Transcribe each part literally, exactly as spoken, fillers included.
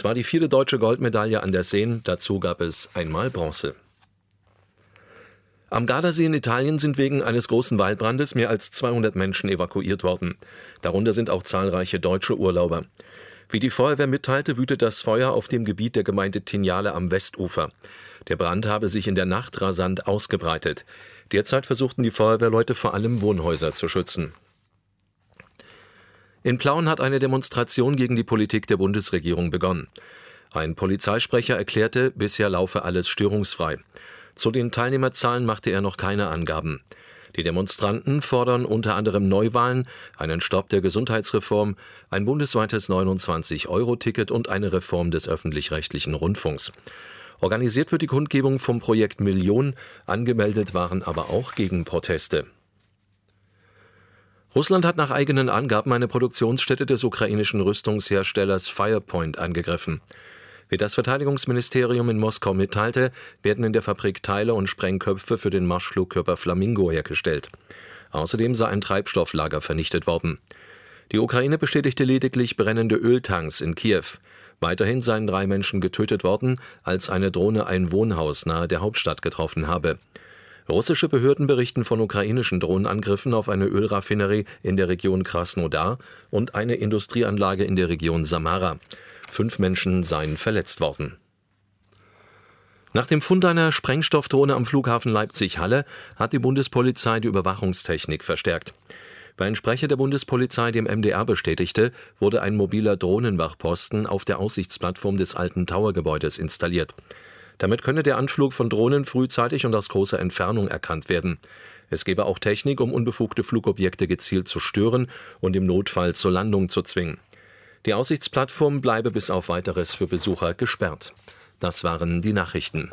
war die vierte deutsche Goldmedaille an der Seine, dazu gab es einmal Bronze. Am Gardasee in Italien sind wegen eines großen Waldbrandes mehr als zweihundert Menschen evakuiert worden. Darunter sind auch zahlreiche deutsche Urlauber. Wie die Feuerwehr mitteilte, wütet das Feuer auf dem Gebiet der Gemeinde Tignale am Westufer. Der Brand habe sich in der Nacht rasant ausgebreitet. Derzeit versuchten die Feuerwehrleute vor allem Wohnhäuser zu schützen. In Plauen hat eine Demonstration gegen die Politik der Bundesregierung begonnen. Ein Polizeisprecher erklärte, bisher laufe alles störungsfrei. Zu den Teilnehmerzahlen machte er noch keine Angaben. Die Demonstranten fordern unter anderem Neuwahlen, einen Stopp der Gesundheitsreform, ein bundesweites neunundzwanzig Euro Ticket und eine Reform des öffentlich-rechtlichen Rundfunks. Organisiert wird die Kundgebung vom Projekt Million, angemeldet waren aber auch Gegenproteste. Russland hat nach eigenen Angaben eine Produktionsstätte des ukrainischen Rüstungsherstellers Firepoint angegriffen. Wie das Verteidigungsministerium in Moskau mitteilte, werden in der Fabrik Teile und Sprengköpfe für den Marschflugkörper Flamingo hergestellt. Außerdem sei ein Treibstofflager vernichtet worden. Die Ukraine bestätigte lediglich brennende Öltanks in Kiew. Weiterhin seien drei Menschen getötet worden, als eine Drohne ein Wohnhaus nahe der Hauptstadt getroffen habe. Russische Behörden berichten von ukrainischen Drohnenangriffen auf eine Ölraffinerie in der Region Krasnodar und eine Industrieanlage in der Region Samara. Fünf Menschen seien verletzt worden. Nach dem Fund einer Sprengstoffdrohne am Flughafen Leipzig-Halle hat die Bundespolizei die Überwachungstechnik verstärkt. Wie ein Sprecher der Bundespolizei dem M D R bestätigte, wurde ein mobiler Drohnenwachposten auf der Aussichtsplattform des alten Towergebäudes installiert. Damit könne der Anflug von Drohnen frühzeitig und aus großer Entfernung erkannt werden. Es gebe auch Technik, um unbefugte Flugobjekte gezielt zu stören und im Notfall zur Landung zu zwingen. Die Aussichtsplattform bleibe bis auf Weiteres für Besucher gesperrt. Das waren die Nachrichten.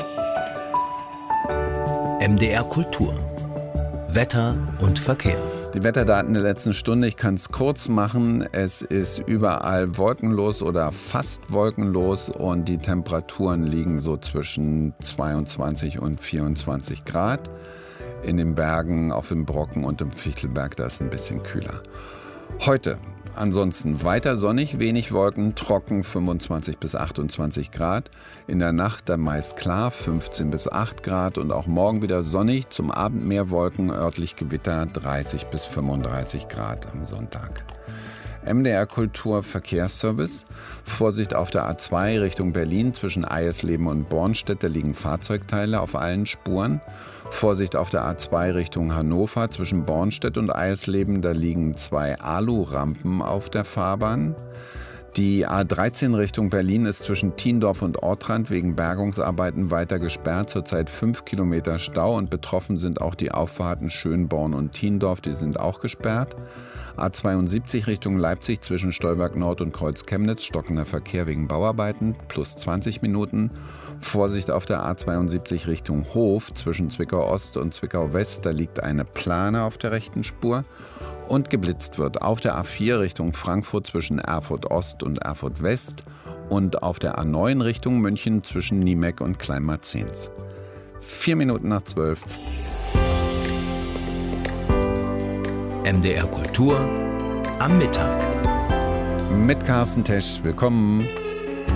M D R Kultur. Wetter und Verkehr. Die Wetterdaten der letzten Stunde, ich kann es kurz machen. Es ist überall wolkenlos oder fast wolkenlos und die Temperaturen liegen so zwischen zweiundzwanzig und vierundzwanzig Grad. In den Bergen, auf dem Brocken und im Fichtelberg, da ist es ein bisschen kühler. Heute ansonsten weiter sonnig, wenig Wolken, trocken fünfundzwanzig bis achtundzwanzig Grad. In der Nacht dann meist klar, fünfzehn bis acht Grad und auch morgen wieder sonnig. Zum Abend mehr Wolken, örtlich Gewitter, dreißig bis fünfunddreißig Grad am Sonntag. M D R Kultur Verkehrsservice. Vorsicht auf der A zwei Richtung Berlin zwischen Eilsleben und Bornstedt, da liegen Fahrzeugteile auf allen Spuren. Vorsicht auf der A zwei Richtung Hannover zwischen Bornstedt und Eilsleben, da liegen zwei Alurampen auf der Fahrbahn. Die A dreizehn Richtung Berlin ist zwischen Thiendorf und Ortrand wegen Bergungsarbeiten weiter gesperrt, zurzeit fünf Kilometer Stau und betroffen sind auch die Auffahrten Schönborn und Thiendorf, die sind auch gesperrt. A zweiundsiebzig Richtung Leipzig zwischen Stolberg Nord und Kreuz Chemnitz, stockender Verkehr wegen Bauarbeiten, plus zwanzig Minuten. Vorsicht auf der A zweiundsiebzig Richtung Hof zwischen Zwickau Ost und Zwickau West, da liegt eine Plane auf der rechten Spur. Und geblitzt wird auf der A vier Richtung Frankfurt zwischen Erfurt Ost und Erfurt West und auf der A neun Richtung München zwischen Niemeck und Kleinmarzens. Vier Minuten nach zwölf. M D R Kultur am Mittag. Mit Carsten Tesch, willkommen.